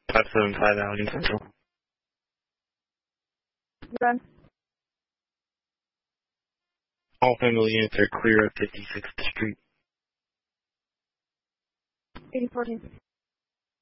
575 Allegheny Central. Run. All family units are clear of 56th Street. 8014.